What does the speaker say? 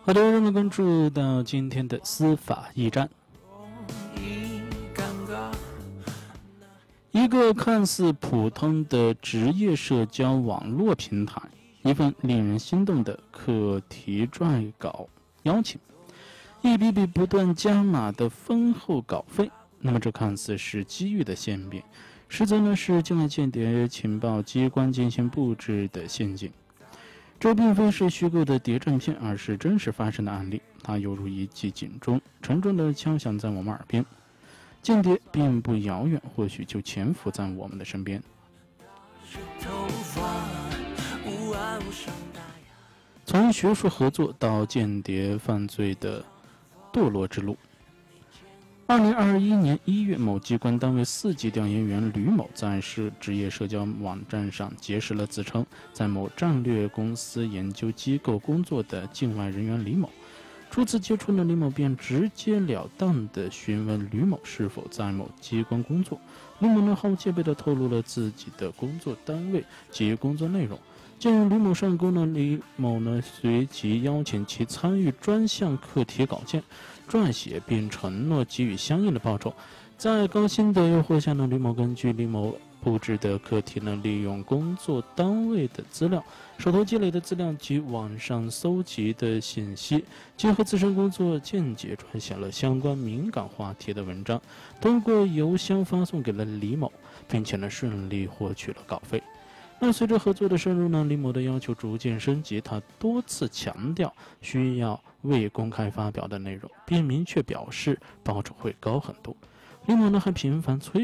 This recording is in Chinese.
好的，让我们关注到今天的司法驿站。一个看似普通的职业社交网络平台，一份令人心动的课题撰稿邀请，一笔笔不断加码的丰厚稿费。那么这看似是机遇的馅饼，实则呢是境外间谍情报机关精心布置的陷阱。这并非是虚构的谍战片，而是真实发生的案例。它犹如一记警钟，沉重地敲响在我们耳边。间谍并不遥远，或许就潜伏在我们的身边。从学术合作到间谍犯罪的堕落之路。2021年1月，某机关单位4级调研员吕某在职业社交网站上结识了自称在某战略公司研究机构工作的境外人员李某。初次接触呢，李某便直截了当地询问吕某是否在某机关工作。李某呢毫无戒备地透露了自己的工作单位及工作内容。见吕某上钩呢，李某呢随即邀请其参与专项课题稿件撰写，并承诺给予相应的报酬。在高薪的诱惑下呢，吕某根据李某布置的课题呢，利用工作单位的资料、手头积累的资料及网上搜集的信息，结合自身工作见解，撰写了相关敏感话题的文章，通过邮箱发送给了李某，并且呢顺利获取了稿费。那随着合作的深入呢，李某的要求逐渐升级，他多次强调需要未公开发表的内容，并明确表示报酬会高很多。李某呢还频繁催